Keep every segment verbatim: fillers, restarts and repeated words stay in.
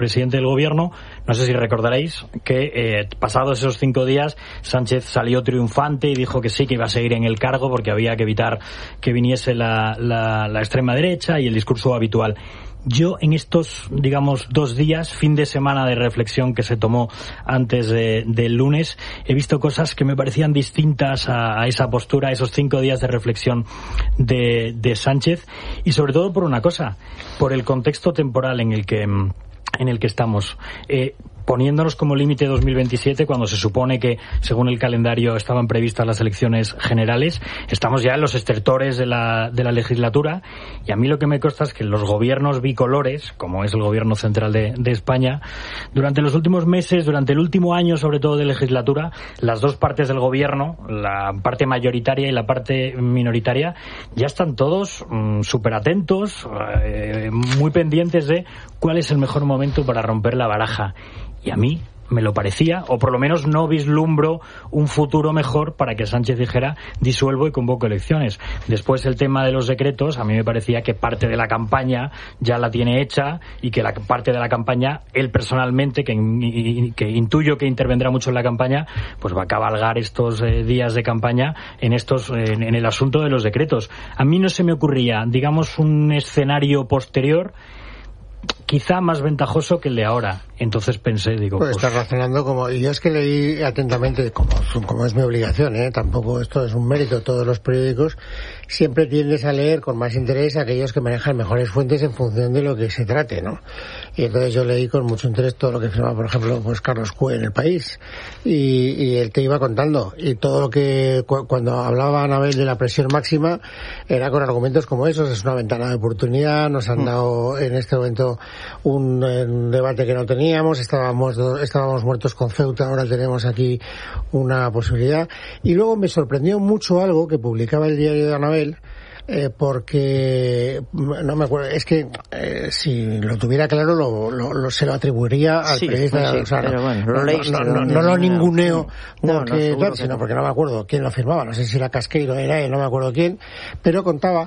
presidente del gobierno. No sé si recordaréis que eh, pasados esos cinco días Sánchez salió triunfante y dijo que sí, que iba a seguir en el cargo porque había que evitar que viniese la, la, la extrema derecha y el discurso habitual. Yo en estos, digamos, dos días, fin de semana de reflexión que se tomó antes de, del lunes, he visto cosas que me parecían distintas a, a esa postura, a esos cinco días de reflexión de, de Sánchez, y sobre todo por una cosa, por el contexto temporal en el que, en el que estamos. Eh, poniéndonos como límite dos mil veintisiete, cuando se supone que, según el calendario, estaban previstas las elecciones generales, estamos ya en los estertores de la, de la legislatura, y a mí lo que me consta es que los gobiernos bicolores, como es el gobierno central de, de España, durante los últimos meses, durante el último año, sobre todo de legislatura, las dos partes del gobierno, la parte mayoritaria y la parte minoritaria, ya están todos mmm, súper atentos, eh, muy pendientes de cuál es el mejor momento para romper la baraja. Y a mí me lo parecía, o por lo menos no vislumbro un futuro mejor para que Sánchez dijera disuelvo y convoco elecciones. Después el tema de los decretos, a mí me parecía que parte de la campaña ya la tiene hecha y que la parte de la campaña, él personalmente, que, que intuyo que intervendrá mucho en la campaña, pues va a cabalgar estos eh, días de campaña en estos en, en el asunto de los decretos. A mí no se me ocurría, digamos, un escenario posterior quizá más ventajoso que el de ahora. Entonces pensé, digo... Pues, pues... estás razonando como... Y yo es que leí atentamente, como, como es mi obligación, ¿eh? Tampoco esto es un mérito, todos los periódicos, siempre tiendes a leer con más interés a aquellos que manejan mejores fuentes en función de lo que se trate, ¿no? Y entonces yo leí con mucho interés todo lo que firmaba, por ejemplo, pues Carlos Cue en El País, y, y él te iba contando, y todo lo que... Cu- cuando hablaba Anabel de la presión máxima, era con argumentos como esos, es una ventana de oportunidad, nos han dado en este momento un, un debate que no teníamos, estábamos estábamos muertos con Ceuta, ahora tenemos aquí una posibilidad. Y luego me sorprendió mucho algo que publicaba el diario de Anabel, eh, porque no me acuerdo, es que eh, si lo tuviera claro lo, lo, lo se lo atribuiría al sí, periodista, sí, o sea, pero no, bueno, lo no, leíste, no, no, no, no lo ninguneo no, porque, no, tal, sino no. porque no me acuerdo quién lo firmaba, no sé si era Casqueiro, era él, no me acuerdo quién, pero contaba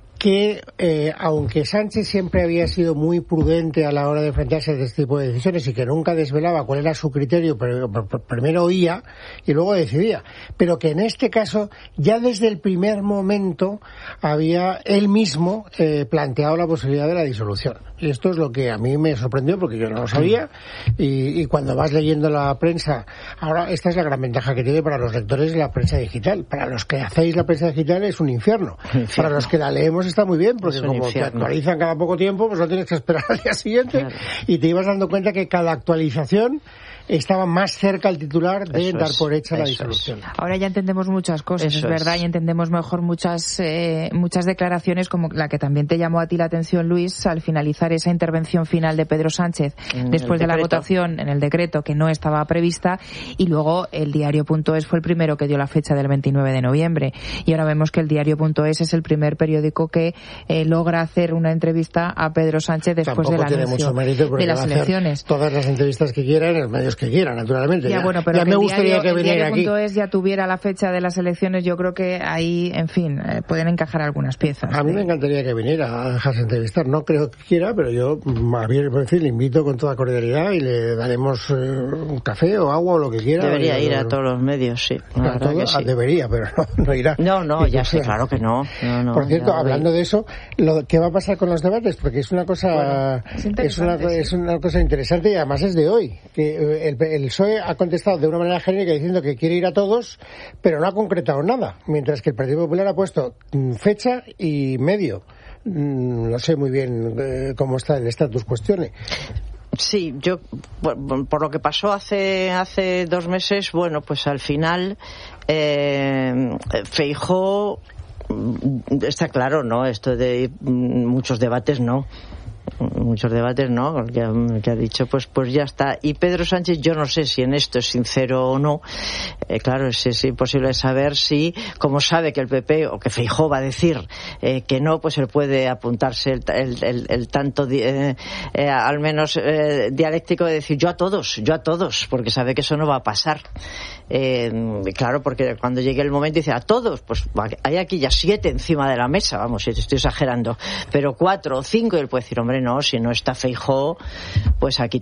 que eh, aunque Sánchez siempre había sido muy prudente a la hora de enfrentarse a este tipo de decisiones y que nunca desvelaba cuál era su criterio, pero primero oía y luego decidía, pero que en este caso ya desde el primer momento había él mismo eh, planteado la posibilidad de la disolución. Y esto es lo que a mí me sorprendió porque yo no lo sabía, y, y cuando vas leyendo la prensa, ahora esta es la gran ventaja que tiene para los lectores de la prensa digital. Para los que hacéis la prensa digital es un infierno. infierno. Para los que la leemos está muy bien, porque como infierno. Te actualizan cada poco tiempo, pues no tienes que esperar al día siguiente, claro. Y te ibas dando cuenta que cada actualización estaba más cerca al titular de eso dar es, por hecha la disolución. Es. Ahora ya entendemos muchas cosas, eso es verdad, es. Y entendemos mejor muchas eh, muchas declaraciones, como la que también te llamó a ti la atención, Luis, al finalizar esa intervención final de Pedro Sánchez en después de la votación en el decreto que no estaba prevista, y luego el diario.es fue el primero que dio la fecha del veintinueve de noviembre, y ahora vemos que el diario.es es el primer periódico que eh, logra hacer una entrevista a Pedro Sánchez después Tampoco del anuncio de las elecciones. Todas las entrevistas que quieran en los medios que quiera, naturalmente. Ya, ya, bueno, pero ya que me el gustaría diario, que viniera aquí. Es ya tuviera la fecha de las elecciones, yo creo que ahí, en fin, eh, pueden encajar algunas piezas. A mí de... me encantaría que viniera a dejarse entrevistar. No creo que quiera, pero yo, a mí, por decir, le invito con toda cordialidad y le daremos eh, un café o agua o lo que quiera. Debería ir a todos los medios, sí. A todo, que sí. Debería, pero no, no irá. No, no, ya sé, claro que no. no, no por cierto, hablando voy. de eso, lo, ¿qué va a pasar con los debates? Porque es una cosa, bueno, es, es, una, sí. es una cosa interesante y además es de hoy. Que el, el P S O E ha contestado de una manera genérica diciendo que quiere ir a todos, pero no ha concretado nada, mientras que el Partido Popular ha puesto fecha y medio. No sé muy bien eh, cómo está el status cuestione. Sí, yo por, por lo que pasó hace hace dos meses, bueno, pues al final eh, Feijóo, está claro, ¿no? Esto de muchos debates, no. muchos debates, ¿no? Que, que ha dicho, pues pues ya está. Y Pedro Sánchez, yo no sé si en esto es sincero o no. Eh, claro, es, es imposible saber si, como sabe que el P P o que Feijóo va a decir eh, que no, pues él puede apuntarse el, el, el, el tanto eh, eh, al menos eh, dialéctico de decir yo a todos, yo a todos, porque sabe que eso no va a pasar. Eh, claro, porque cuando llegue el momento dice a todos, pues hay aquí ya siete encima de la mesa, vamos, si te estoy exagerando, pero cuatro o cinco, y él puede decir, hombre, no, si no está Feijóo, pues aquí